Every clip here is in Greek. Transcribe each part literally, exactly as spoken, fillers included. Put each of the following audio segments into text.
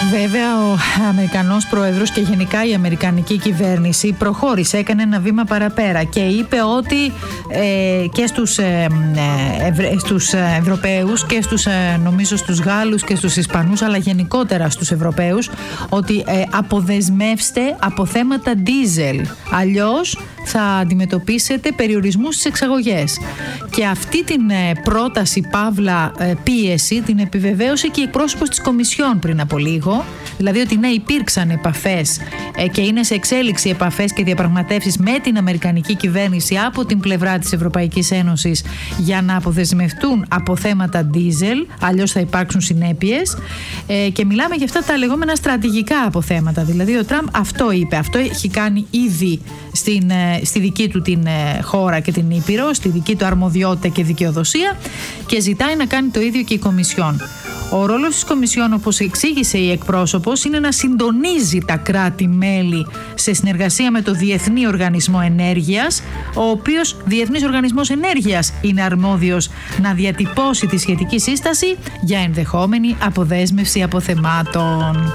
Βέβαια, ο Αμερικανός Πρόεδρος και γενικά η Αμερικανική κυβέρνηση προχώρησε, έκανε ένα βήμα παραπέρα και είπε ότι ε, και στους, ε, ε, στους Ευρωπαίους και στους, ε, νομίζω στους Γάλλους και στους Ισπανούς, αλλά γενικότερα στους Ευρωπαίους, ότι ε, αποδεσμεύστε από θέματα ντίζελ, αλλιώς θα αντιμετωπίσετε περιορισμούς στις εξαγωγές. Και αυτή την ε, πρόταση, παύλα ε, πίεση, την επιβεβαίωσε και η εκπρόσωπος της Κομισιόν πριν από λίγο. Δηλαδή ότι ναι, υπήρξαν επαφές ε, και είναι σε εξέλιξη επαφές και διαπραγματεύσεις με την Αμερικανική κυβέρνηση από την πλευρά της Ευρωπαϊκής Ένωσης για να αποδεσμευτούν από θέματα ντίζελ, αλλιώς θα υπάρξουν συνέπειες, ε, και μιλάμε για αυτά τα λεγόμενα στρατηγικά αποθέματα. Δηλαδή ο Τραμπ αυτό είπε, αυτό έχει κάνει ήδη στην, ε, στη δική του την ε, χώρα και την Ήπειρο, στη δική του αρμοδιότητα και δικαιοδοσία, και ζητάει να κάνει το ίδιο και η Κομισιόν. Ο ρόλος της Κομισιόν, όπως εξήγησε η εκπρόσωπος, είναι να συντονίζει τα κράτη-μέλη σε συνεργασία με το Διεθνή Οργανισμό Ενέργειας, ο οποίος Διεθνής Οργανισμός Ενέργειας είναι αρμόδιος να διατυπώσει τη σχετική σύσταση για ενδεχόμενη αποδέσμευση αποθεμάτων.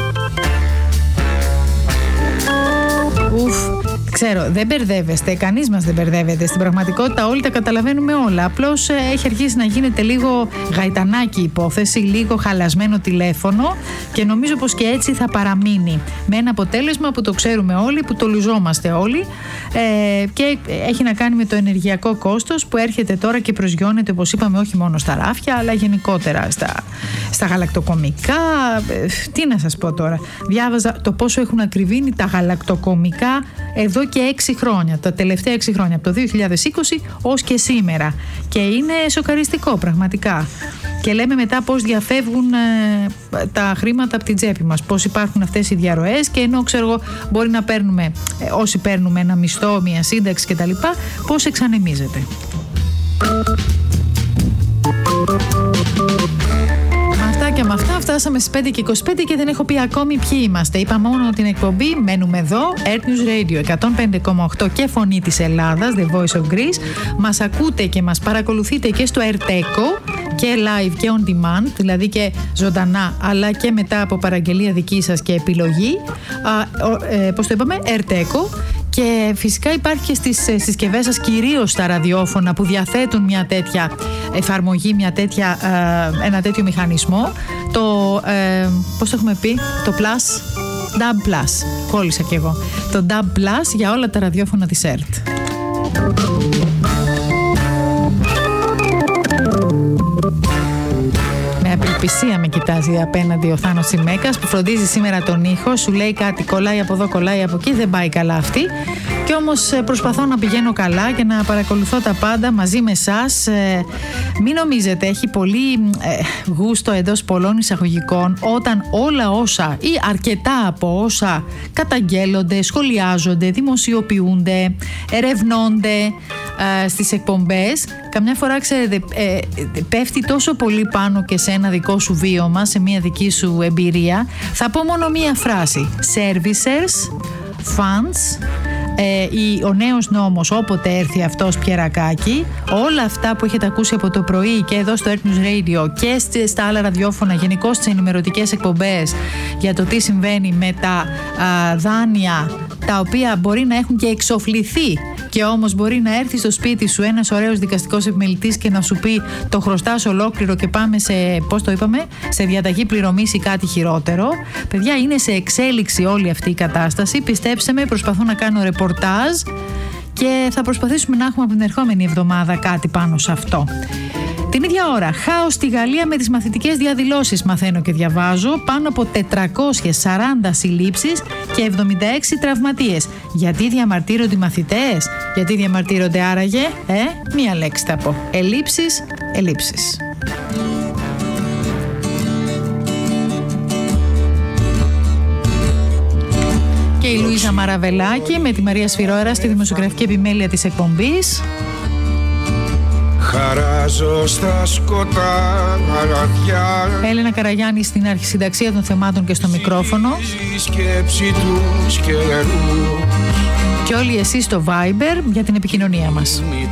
Ουφ. Ξέρω, δεν μπερδεύεστε, κανείς μας δεν μπερδεύεται. Στην πραγματικότητα όλοι τα καταλαβαίνουμε όλα. Απλώς ε, έχει αρχίσει να γίνεται λίγο γαϊτανάκι η υπόθεση, λίγο χαλασμένο τηλέφωνο, και νομίζω πως και έτσι θα παραμείνει. Με ένα αποτέλεσμα που το ξέρουμε όλοι, που το λουζόμαστε όλοι, ε, και έχει να κάνει με το ενεργειακό κόστος που έρχεται τώρα και προσγειώνεται, όπως είπαμε, όχι μόνο στα ράφια, αλλά γενικότερα στα, στα γαλακτοκομικά. Ε, τι να σας πω τώρα. Διάβαζα το πόσο έχουν ακριβήνει τα γαλακτοκομικά εδώ και έξι χρόνια, τα τελευταία έξι χρόνια, από το δύο χιλιάδες είκοσι ως και σήμερα. Και είναι σοκαριστικό πραγματικά. Και λέμε μετά πώς διαφεύγουν ε, τα χρήματα από την τσέπη μας, πώς υπάρχουν αυτές οι διαρροές, και ενώ ξέρω εγώ μπορεί να παίρνουμε, ε, όσοι παίρνουμε ένα μισθό, μια σύνταξη κτλ., πώς εξανεμίζεται. Και με αυτά φτάσαμε στις πέντε και είκοσι πέντε και δεν έχω πει ακόμη ποιοι είμαστε. Είπα μόνο την εκπομπή, μένουμε εδώ, Earth News Radio εκατόν πέντε κόμμα οκτώ και Φωνή της Ελλάδας, The Voice of Greece. Μας ακούτε και μας παρακολουθείτε και στο Erteco και live και on demand, δηλαδή και ζωντανά, αλλά και μετά από παραγγελία δική σας και επιλογή. Α, ε, πώς το είπαμε, Erteco. Και φυσικά υπάρχει και στις συσκευές σας, κυρίως στα ραδιόφωνα που διαθέτουν μια τέτοια εφαρμογή, μια τέτοια, ε, ένα τέτοιο μηχανισμό, το, ε, πώς το έχουμε πει, το Plus, Dab Plus, κόλλησα κι εγώ, το Dab Plus για όλα τα ραδιόφωνα της ΕΡΤ. Με απελπισία με κοιτάζει απέναντι ο Θάνος Τσιμέκας, που φροντίζει σήμερα τον ήχο, σου λέει κάτι, κολλάει από εδώ, κολλάει από εκεί, δεν πάει καλά αυτή. Και όμως προσπαθώ να πηγαίνω καλά και να παρακολουθώ τα πάντα μαζί με εσάς. Ε, μην νομίζετε, έχει πολύ ε, γούστο εντός πολλών εισαγωγικών όταν όλα όσα ή αρκετά από όσα καταγγέλλονται, σχολιάζονται, δημοσιοποιούνται, ερευνώνται ε, στις εκπομπές, καμιά φορά ξέρετε ε, πέφτει τόσο πολύ πάνω και σε ένα δικό σου βίωμα, σε μια δική σου εμπειρία. Θα πω μόνο μία φράση: servicers, funds, Ε, η, ο νέος νόμος, όποτε έρθει αυτός, Πιερακάκη, όλα αυτά που έχετε ακούσει από το πρωί και εδώ στο Earth News Radio και στα άλλα ραδιόφωνα, γενικώς στις ενημερωτικές εκπομπές, για το τι συμβαίνει με τα α, δάνεια, τα οποία μπορεί να έχουν και εξοφληθεί, και όμως μπορεί να έρθει στο σπίτι σου ένας ωραίος δικαστικός επιμελητής και να σου πει το χρωστάς ολόκληρο και πάμε σε, πώς το είπαμε, σε διαταγή πληρωμής ή κάτι χειρότερο. Παιδιά, είναι σε εξέλιξη όλη αυτή η κατάσταση. Πιστέψτε με, προσπαθώ να κάνω ρεπορτάζ και θα προσπαθήσουμε να έχουμε από την ερχόμενη εβδομάδα κάτι πάνω σε αυτό. Την ίδια ώρα, χάος στη Γαλλία με τις μαθητικές διαδηλώσεις, μαθαίνω και διαβάζω, πάνω από τετρακόσιες σαράντα συλλήψεις και εβδομήντα έξι τραυματίες. Γιατί διαμαρτύρονται οι μαθητές, γιατί διαμαρτύρονται άραγε, ε, μία λέξη θα πω, ελλείψεις, ελλείψεις. Και η Λουίζα Μαραβελάκη με τη Μαρία Σφυρόερα στη δημοσιογραφική επιμέλεια της εκπομπής. Χαράζω στα σκοτάδια. Έλενα Καραγιάννη στην αρχισυνταξία των θεμάτων και στο μικρόφωνο. Σκέψη τους καιρούς. Και όλοι εσείς στο Viber για την επικοινωνία μας.